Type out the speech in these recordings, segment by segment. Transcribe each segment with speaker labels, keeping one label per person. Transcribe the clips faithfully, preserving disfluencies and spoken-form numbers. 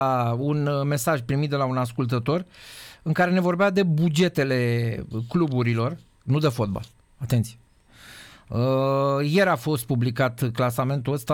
Speaker 1: un mesaj primit de la un ascultător în care ne vorbea de bugetele cluburilor, nu de fotbal. Atenție. Uh, ieri a fost publicat clasamentul ăsta,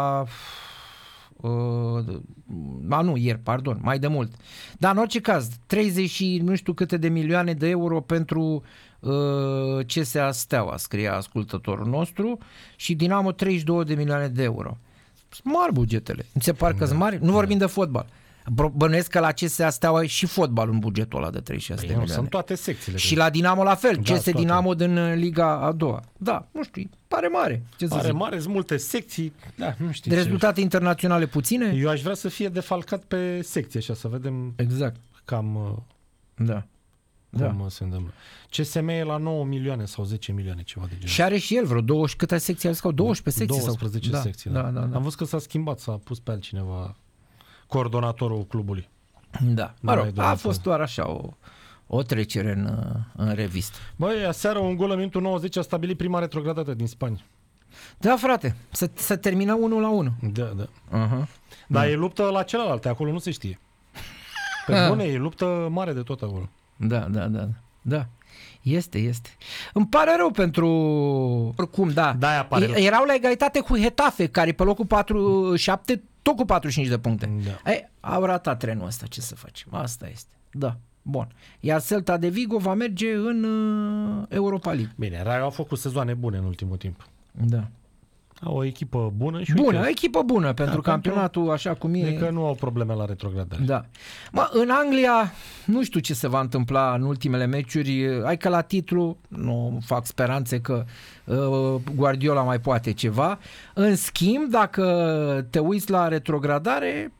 Speaker 1: uh, a, nu, ieri, pardon, mai de mult. Dar în orice caz, treizeci și nu știu câte de milioane de euro pentru uh, C S A Steaua, scria ascultătorul nostru, și Dinamo treizeci și două de milioane de euro. Sunt mari bugetele. Mi se pare că sunt mari. Nu vorbim de fotbal. Bănuiesc că la C S A Steaua e și fotbalul în bugetul ăla de treizeci și șase de milioane.
Speaker 2: Sunt toate secțiile.
Speaker 1: Și la Dinamo la fel.
Speaker 2: Da,
Speaker 1: C S Dinamo din Liga a doua. Da, nu știu, pare mare. Ce
Speaker 2: pare să mare, sunt multe secții. Da, nu știu
Speaker 1: de
Speaker 2: ce.
Speaker 1: rezultate internaționale puține.
Speaker 2: Eu aș vrea să fie defalcat pe secție, așa, să vedem
Speaker 1: exact.
Speaker 2: cam
Speaker 1: da.
Speaker 2: cum
Speaker 1: da.
Speaker 2: se întâmplă. C S M e la nouă milioane sau zece milioane, ceva de genul.
Speaker 1: Și are și el vreo douăzeci, câte secții au scau? douăsprezece secții?
Speaker 2: douăsprezece
Speaker 1: sau?
Speaker 2: secții,
Speaker 1: da.
Speaker 2: da.
Speaker 1: Da, da, da.
Speaker 2: Am văzut că s-a schimbat, s-a pus pe altcineva coordonatorul clubului.
Speaker 1: Da, mă rog, a fost doar așa o, o trecere în, în revistă.
Speaker 2: Băi, aseară un gol în minutul nouăzeci a stabilit prima retrogradată din Spania.
Speaker 1: Da, frate, să, să termină unul la unu.
Speaker 2: Da, da.
Speaker 1: Uh-huh.
Speaker 2: Dar
Speaker 1: da.
Speaker 2: e luptă la celelalte, acolo nu se știe. Pe bune, e luptă mare de tot acolo.
Speaker 1: Da, da, da. Da. Este, este. Îmi pare rău pentru... Oricum, da.
Speaker 2: Da,
Speaker 1: e, erau la egalitate cu Hetafe, care pe locul patruzeci și șapte, tot cu patruzeci și cinci de puncte.
Speaker 2: Da.
Speaker 1: Ei, au ratat trenul ăsta, ce să facem? Asta este. Da, bun. Iar Celta de Vigo va merge în uh, Europa League.
Speaker 2: Bine, Raio au făcut sezoane bune în ultimul timp.
Speaker 1: Da.
Speaker 2: Au o echipă bună și
Speaker 1: bună,
Speaker 2: uite,
Speaker 1: o echipă bună pentru da, campionatul pentru... așa cum e.
Speaker 2: Adică nu au probleme la retrogradare.
Speaker 1: Da. Mă, în Anglia nu știu ce se va întâmpla în ultimele meciuri. Hai că la titlu nu fac speranțe că uh, Guardiola mai poate ceva. În schimb, dacă te uiți la retrogradare,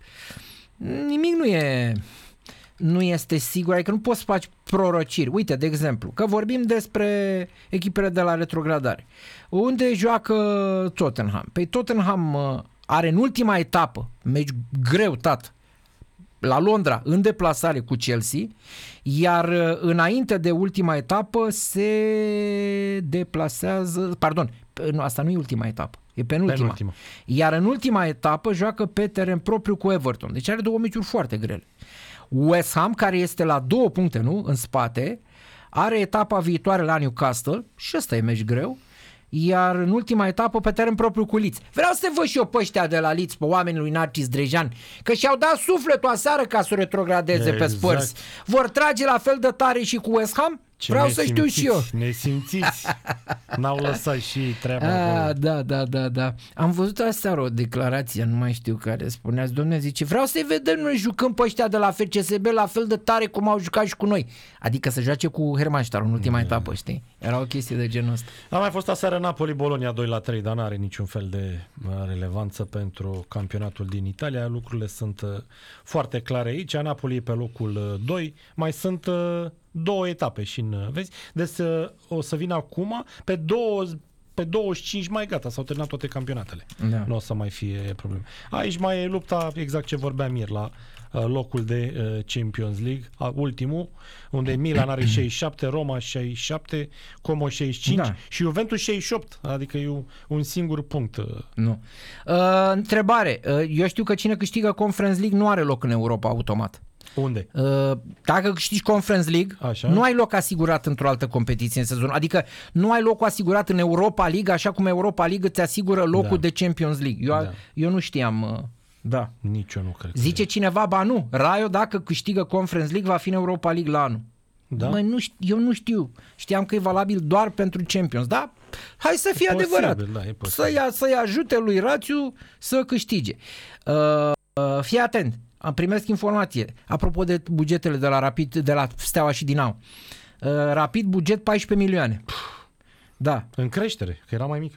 Speaker 1: nimic nu e nu este sigur, adică nu poți să faci prorociri. Uite, de exemplu, că vorbim despre echipele de la retrogradare. Unde joacă Tottenham? Păi Tottenham are în ultima etapă, meci greu, tat, la Londra, în deplasare cu Chelsea, iar înainte de ultima etapă se deplasează, pardon, asta nu e ultima etapă, e penultima. penultima. Iar în ultima etapă joacă pe teren propriu cu Everton. Deci are două meciuri foarte grele. West Ham, care este la două puncte, nu? În spate, are etapa viitoare la Newcastle și ăsta e meci greu, iar în ultima etapă pe teren propriu cu Leeds. Vreau să văd și eu pe ăștia de la Leeds, pe oamenii lui Narcis Drejan, că și-au dat sufletul aseară ca să retrogradeze exact. Pe Spurs. Vor trage la fel de tare și cu West Ham? Ce Vreau să știu și eu.
Speaker 2: Nesimțiți. N-au lăsat și treaba
Speaker 1: A, da, da, da, da. Am văzut aseară o declarație, nu mai știu care, spuneați, domne, zice, vreau să-i vedem noi jucând pe ăștia de la F C S B la fel de tare cum au jucat și cu noi. Adică să joace cu Hermannstadt în ultima mm. etapă, știi? Era o chestie de genul ăsta.
Speaker 2: A mai fost aseară Napoli-Bologna doi la trei, dar n-are niciun fel de relevanță pentru campionatul din Italia. Lucrurile sunt foarte clare aici. Napoli e pe locul doi. Mai sunt două etape și în, vezi? Deci o să vină acum pe, două, pe douăzeci și cinci mai gata, s-au terminat toate campionatele. Da. Nu o să mai fie probleme. Aici mai e lupta, exact ce vorbeam ieri, la uh, locul de uh, Champions League, uh, ultimul, unde Milan are șaizeci și șapte, Roma șaizeci și șapte, Como șaizeci și cinci da. Și Juventus șaizeci și opt, adică e un, un singur punct.
Speaker 1: Nu. Uh, întrebare, uh, eu știu că cine câștigă Conference League nu are loc în Europa automat.
Speaker 2: Unde?
Speaker 1: Dacă câștigi Conference League,
Speaker 2: așa?
Speaker 1: Nu ai loc asigurat într-o altă competiție în sezon. Adică nu ai locul asigurat în Europa League, așa cum Europa League îți asigură locul da. De Champions League. Eu, da. eu nu știam. Da.
Speaker 2: Nici eu nu cred.
Speaker 1: Zice cineva, ba nu, Raio dacă câștigă Conference League va fi în Europa League la anul. Da? Mă, nu știu, eu nu știu. Știam că e valabil doar pentru Champions. Da? Hai să fie e adevărat. Posibil, da, să-i, să-i ajute lui Rațiu să câștige. Uh, uh, fii atent. Am primesc informație. Apropo de bugetele de la Rapid, de la Steaua și Dinamo. Uh, Rapid buget paisprezece milioane. Da.
Speaker 2: În creștere, că era mai mic.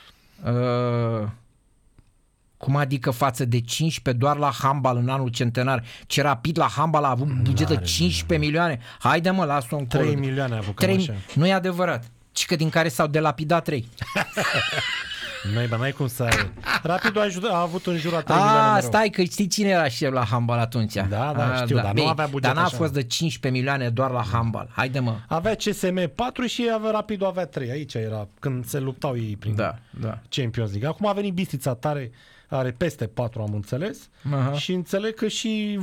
Speaker 1: Uh, cum adică față de cincisprezece doar la handbal în anul centenar? Ce Rapid la handbal a avut buget de cincisprezece milioane? Haide mă, lasă-o în
Speaker 2: trei milioane a avut cam așa.
Speaker 1: Nu e adevărat. Ci că din care s-au delapidat trei.
Speaker 2: N-ai, bă, n-ai cum să... Rapidul a, ajutat, a avut în jur a trei milioane mereu.
Speaker 1: Stai, că știi cine era șef la handbal atunci.
Speaker 2: Da, da, a, știu, da. Dar Bine, nu avea buget
Speaker 1: Dar n-a
Speaker 2: așa,
Speaker 1: fost de cincisprezece milioane doar la handbal. Haide mă.
Speaker 2: Avea C S M patru și avea Rapidul avea trei. Aici era când se luptau ei prin
Speaker 1: da, da.
Speaker 2: Champions League. Acum a venit Bistrița tare, are peste patru, am înțeles,
Speaker 1: Aha.
Speaker 2: și înțeleg că și